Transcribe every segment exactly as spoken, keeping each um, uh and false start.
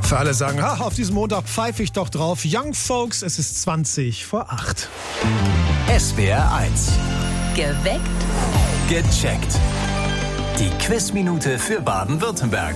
Für alle sagen, ha, auf diesem Montag pfeife ich doch drauf. Young Folks, es ist zwanzig vor acht. S W R eins. Geweckt. Gecheckt. Die Quizminute für Baden-Württemberg.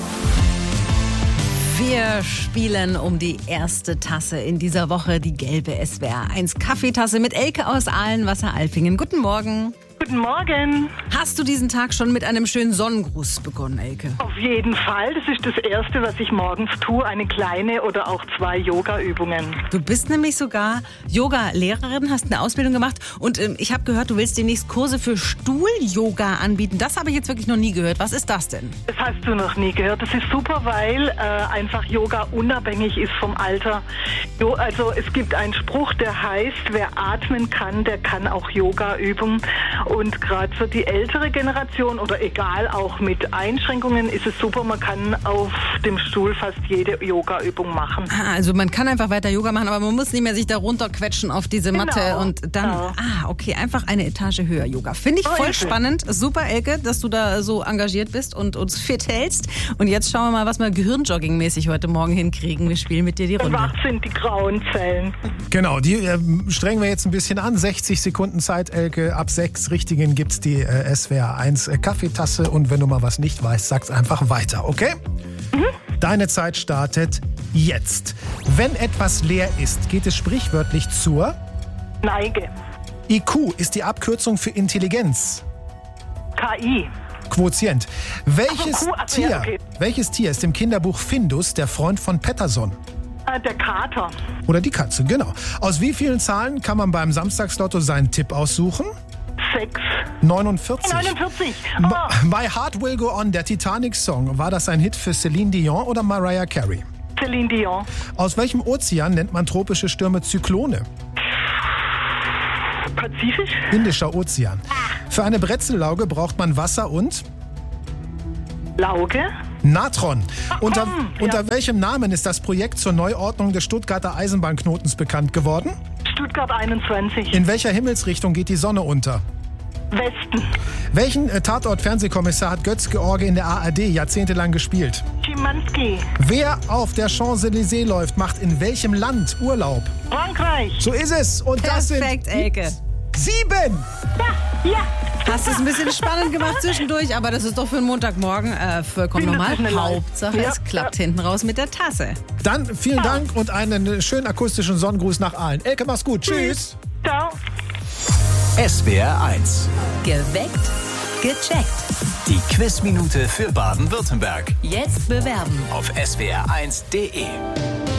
Wir spielen um die erste Tasse in dieser Woche, die gelbe S W R eins Kaffeetasse mit Elke aus Ahlen-Wasser-Alfingen. Guten Morgen. Guten Morgen. Hast du diesen Tag schon mit einem schönen Sonnengruß begonnen, Elke? Auf jeden Fall. Das ist das Erste, was ich morgens tue. Eine kleine oder auch zwei Yoga-Übungen. Du bist nämlich sogar Yoga-Lehrerin, hast eine Ausbildung gemacht und ähm, ich habe gehört, du willst demnächst Kurse für Stuhl-Yoga anbieten. Das habe ich jetzt wirklich noch nie gehört. Was ist das denn? Das hast du noch nie gehört. Das ist super, weil äh, einfach Yoga unabhängig ist vom Alter. Jo, also es gibt einen Spruch, der heißt, wer atmen kann, der kann auch Yoga üben. Und gerade für die ältere Generation oder egal, auch mit Einschränkungen ist es super. Man kann auf dem Stuhl fast jede Yoga-Übung machen. Ah, also man kann einfach weiter Yoga machen, aber man muss nicht mehr sich da runterquetschen auf diese Matte Genau, und dann, genau. ah, okay, einfach eine Etage höher Yoga. Finde ich So voll ist es. spannend. Super, Elke, dass du da so engagiert bist und uns fit hältst. Und jetzt schauen wir mal, was wir Gehirnjogging-mäßig heute Morgen hinkriegen. Wir spielen mit dir die Runde. Wach sind die grauen Zellen. Genau, die äh, strengen wir jetzt ein bisschen an. sechzig Sekunden Zeit, Elke. Ab sechs Richtigen gibt's die äh, S W R eins äh, Kaffeetasse. Und wenn du mal was nicht weißt, sag's einfach weiter, okay? Mhm. Deine Zeit startet jetzt. Wenn etwas leer ist, geht es sprichwörtlich zur Neige. I Q ist die Abkürzung für Intelligenz. K I. Quotient. Welches, Ach so, Q, ach, Tier, ja, okay. welches Tier ist im Kinderbuch Findus der Freund von Petterson? Äh, der Kater. Oder die Katze, genau. Aus wie vielen Zahlen kann man beim Samstagslotto seinen Tipp aussuchen? Sechs. neunundvierzig. neunundvierzig. M- Oh, My Heart Will Go On, der Titanic-Song. War das ein Hit für Celine Dion oder Mariah Carey? Celine Dion. Aus welchem Ozean nennt man tropische Stürme Zyklone? Pazifisch. Indischer Ozean. Für eine Bretzellauge braucht man Wasser und Lauge. Natron. Unter, komm, ja. unter welchem Namen ist das Projekt zur Neuordnung des Stuttgarter Eisenbahnknotens bekannt geworden? Stuttgart einundzwanzig. In welcher Himmelsrichtung geht die Sonne unter? Westen. Welchen äh, Tatort-Fernsehkommissar hat Götz-George in der A R D jahrzehntelang gespielt? Schimanski. Wer auf der Champs-Élysées läuft, macht in welchem Land Urlaub? Frankreich. So ist es. Und das Perfekt, sind Elke. sieben. Ja, ja. Hast es ein bisschen spannend gemacht zwischendurch, aber das ist doch für einen Montagmorgen äh, vollkommen Finde normal. das eine Leid. Hauptsache, Ja, es klappt ja. hinten raus mit der Tasse. Dann vielen Dank und einen schönen akustischen Sonnengruß nach Aalen. Elke, mach's gut. Tschüss. Ciao. S W R eins. Geweckt, gecheckt. Die Quizminute für Baden-Württemberg. Jetzt bewerben. Auf S W R eins punkt de.